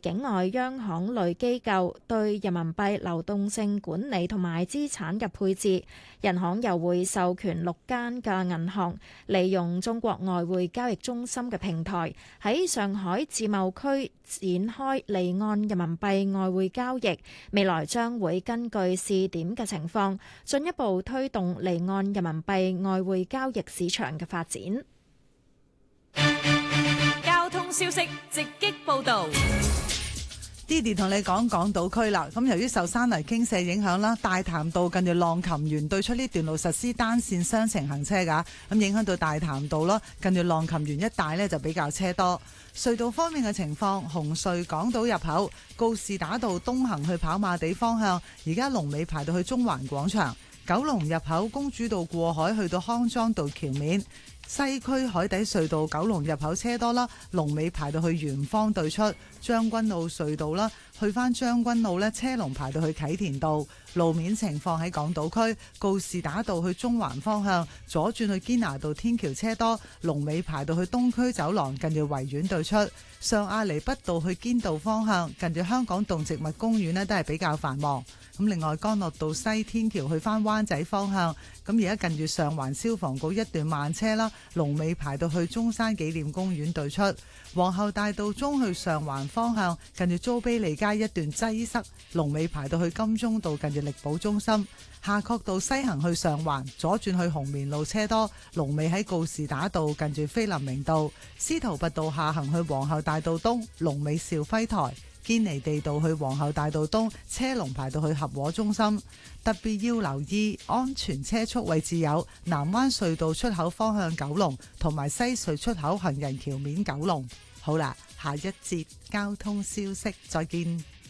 境外央行類機構對人民幣流動性管理同埋資產嘅配置。人行又會授權6間嘅銀行利用中國外匯交易中心嘅平台，喺上海自貿區展開離岸人民幣外匯交易。未來將會根據試點嘅情況，進一步推動離岸人民幣外匯交易市場嘅發展。 交通消息直擊報道。 Didi 同你講港島區啦，咁由於受山泥傾瀉影響啦，大潭道近住浪琴園對出呢段路實施單線雙程行車㗎，咁影響到大潭道啦，近住浪琴園一帶呢就比較車多。隧道方面嘅情況，紅隧港島入口告士打道東行去跑馬地方向，而家龍尾排到去中環廣場；九龍入口公主道過海去到康莊道橋面。西區海底隧道九龍入口車多啦，龍尾排到去圓方對出；將軍澳隧道啦，去返將軍澳呢，車龍排到去啟田道。路面情況喺港島區告士打道去中環方向，左轉去堅拿道天橋車多，龍尾排到去東區走廊近住維園對出。上亞厘畢道去堅道方向，近住香港動植物公園呢都係比較繁忙。咁另外，干諾道西天橋去返灣仔方向，咁而家近住上環消防局一段慢車啦，龍尾排到去中山紀念公園對出。皇后大道中去上環方向，近住租庇利街一段擠塞，龍尾排到去金鐘道近住力寶中心。夏慤道西行去上環，左轉去紅棉路車多，龍尾喺告士打道近住菲林明道。司徒拔道下行去皇后大道東，龍尾兆輝台。堅尼地道去皇后大道東，車龍排到去合和中心。特別要留意安全車速位置有南灣隧道出口方向九龍，同埋西隧出口行人橋面九龍。好啦，下一節交通消息再見。